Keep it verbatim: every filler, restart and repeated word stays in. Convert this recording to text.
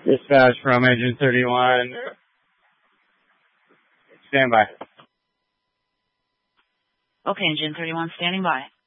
Dispatch from Engine thirty-one. Stand by. Okay, Engine thirty-one, standing by.